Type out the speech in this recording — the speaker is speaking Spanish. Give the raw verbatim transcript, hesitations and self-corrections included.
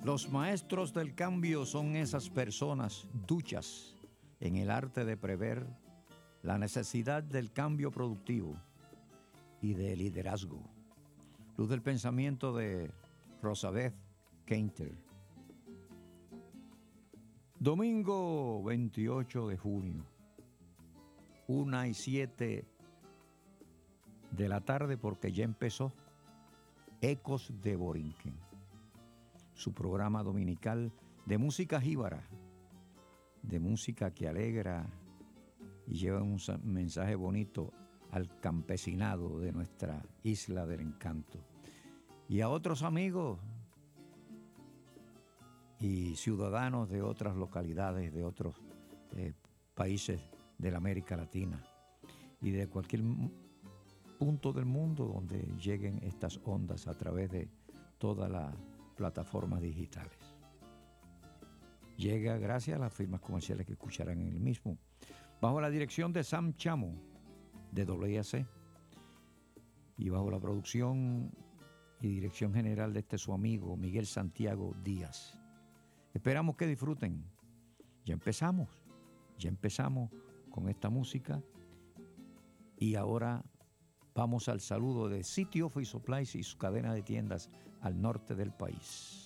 Los maestros del cambio son esas personas duchas en el arte de prever la necesidad del cambio productivo y de liderazgo. Luz del pensamiento de Rosabeth Keinter. Domingo veintiocho de junio, una y siete de la tarde, porque ya empezó Ecos de Borinquen, su programa dominical de música jíbara, de música que alegra y lleva un mensaje bonito al campesinado de nuestra isla del encanto. Y a otros amigos y ciudadanos de otras localidades, de otros eh, países de la América Latina y de cualquier punto del mundo donde lleguen estas ondas a través de todas las plataformas digitales. Llega gracias a las firmas comerciales que escucharán en el mismo, bajo la dirección de Sam Chamo de W A C y bajo la producción y dirección general de este su amigo Miguel Santiago Díaz. Esperamos que disfruten. Ya empezamos, ya empezamos con esta música y ahora vamos al saludo de City Office Supplies y su cadena de tiendas al norte del país.